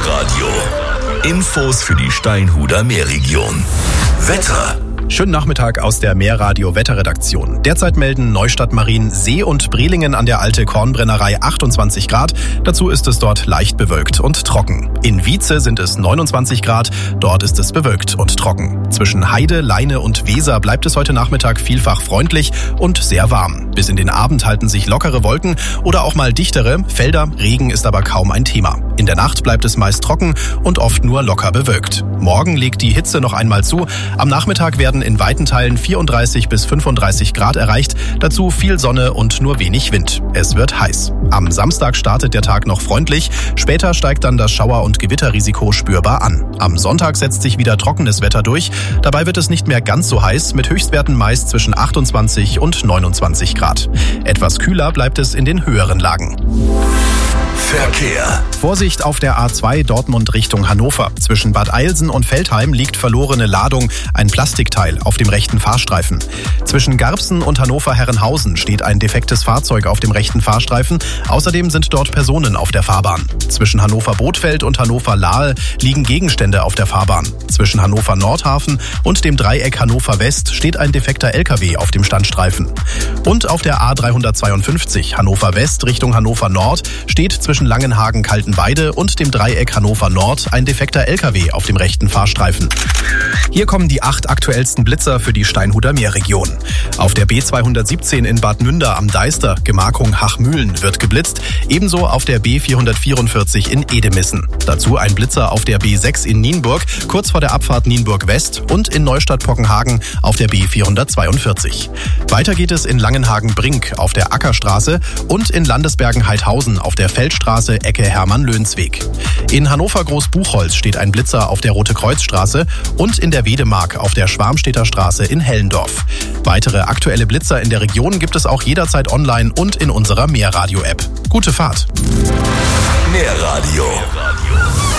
Meerradio. Infos für die Steinhuder Meerregion. Wetter. Schönen Nachmittag aus der Meerradio-Wetterredaktion. Derzeit melden Neustadt Marien, See und Brelingen an der Alte Kornbrennerei 28 Grad. Dazu ist es dort leicht bewölkt und trocken. In Wietze sind es 29 Grad. Dort ist es bewölkt und trocken. Zwischen Heide, Leine und Weser bleibt es heute Nachmittag vielfach freundlich und sehr warm. Bis in den Abend halten sich lockere Wolken oder auch mal dichtere. Felder, Regen ist aber kaum ein Thema. In der Nacht bleibt es meist trocken und oft nur locker bewölkt. Morgen legt die Hitze noch einmal zu. Am Nachmittag werden in weiten Teilen 34 bis 35 Grad erreicht. Dazu viel Sonne und nur wenig Wind. Es wird heiß. Am Samstag startet der Tag noch freundlich. Später steigt dann das Schauer- und Gewitterrisiko spürbar an. Am Sonntag setzt sich wieder trockenes Wetter durch. Dabei wird es nicht mehr ganz so heiß, mit Höchstwerten meist zwischen 28 und 29 Grad. Etwas kühler bleibt es in den höheren Lagen. Verkehr. Vorsicht auf der A2 Dortmund Richtung Hannover. Zwischen Bad Eilsen und Veltheim liegt verlorene Ladung, ein Plastikteil auf dem rechten Fahrstreifen. Zwischen Garbsen und Hannover-Herrenhausen steht ein defektes Fahrzeug auf dem rechten Fahrstreifen. Außerdem sind dort Personen auf der Fahrbahn. Zwischen Hannover-Bothfeld und Hannover-Lahl liegen Gegenstände auf der Fahrbahn. Zwischen Hannover-Nordhafen und dem Dreieck Hannover-West steht ein defekter LKW auf dem Standstreifen. Und auf der A352 Hannover-West Richtung Hannover-Nord steht zwischen Langenhagen-Kaltenweide und dem Dreieck Hannover-Nord ein defekter LKW auf dem rechten Fahrstreifen. Hier kommen die 8 aktuellsten Blitzer für die Steinhuder Meerregion. Auf der B217 in Bad Münder am Deister, Gemarkung Hachmühlen, wird geblitzt. Ebenso auf der B444 in Edemissen. Dazu ein Blitzer auf der B6 in Nienburg, kurz vor der Abfahrt Nienburg West und in Neustadt-Pockenhagen auf der B442. Weiter geht es in Langenhagen-Brink auf der Ackerstraße und in Landesbergen-Heidhausen auf der Feldstraße Ecke Hermann-Löhnsweg. In Hannover-Großbuchholz steht ein Blitzer auf der Rote-Kreuz-Straße und in der Wedemark auf der Schwarmstedter Straße in Hellendorf. Weitere aktuelle Blitzer in der Region gibt es auch jederzeit online und in unserer Meerradio-App. Gute Fahrt! Meerradio.